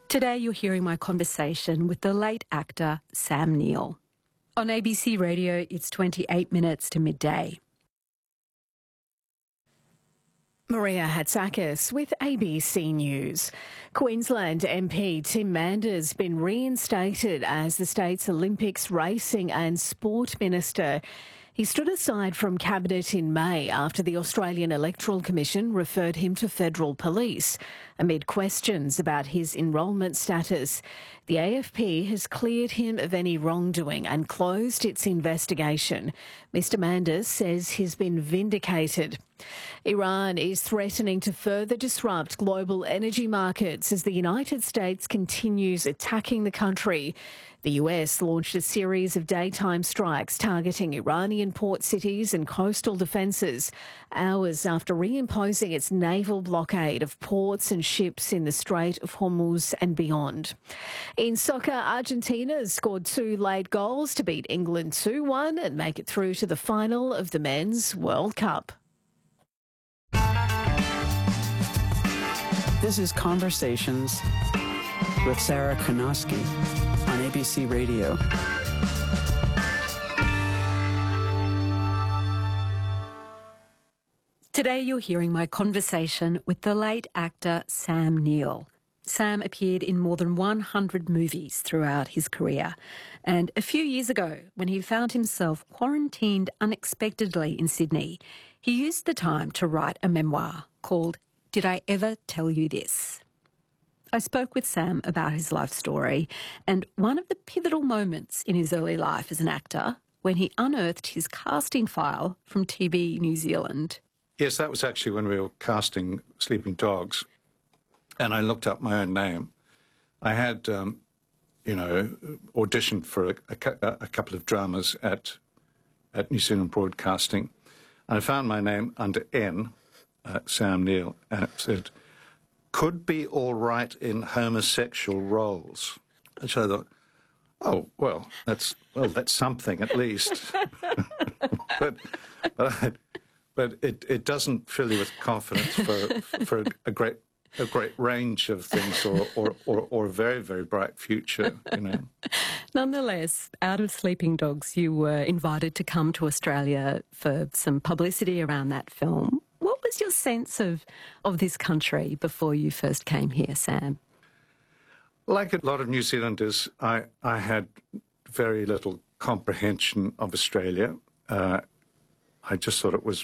Today you're hearing my conversation with the late actor Sam Neill. On ABC Radio, it's 28 minutes to midday. Maria Hatzakis with ABC News. Queensland MP Tim Mander's been reinstated as the state's Olympics Racing and Sport Minister. He stood aside from Cabinet in May after the Australian Electoral Commission referred him to federal police amid questions about his enrolment status. The AFP has cleared him of any wrongdoing and closed its investigation. Mr Manders says he's been vindicated. Iran is threatening to further disrupt global energy markets as the United States continues attacking the country. The US launched a series of daytime strikes targeting Iranian port cities and coastal defences, hours after reimposing its naval blockade of ports and ships in the Strait of Hormuz and beyond. In soccer, Argentina scored 2 late goals to beat England 2-1 and make it through to the final of the Men's World Cup. This is Conversations with Sarah Konoski on ABC Radio. Today you're hearing my conversation with the late actor Sam Neill. Sam appeared in more than 100 movies throughout his career. And a few years ago, when he found himself quarantined unexpectedly in Sydney, he used the time to write a memoir called Did I Ever Tell You This? I spoke with Sam about his life story and one of the pivotal moments in his early life as an actor when he unearthed his casting file from TV New Zealand. Yes, that was actually when we were casting Sleeping Dogs, and I looked up my own name. I had, auditioned for a couple of dramas at New Zealand Broadcasting, and I found my name under N, Sam Neill, and it said, could be all right in homosexual roles. And so I thought, oh, well, that's something at least. but it doesn't fill you with confidence for a great range of things or a very, very bright future, you know. Nonetheless, out of Sleeping Dogs, you were invited to come to Australia for some publicity around that film. What was your sense of this country before you first came here, Sam? Like a lot of New Zealanders, I had very little comprehension of Australia. I just thought it was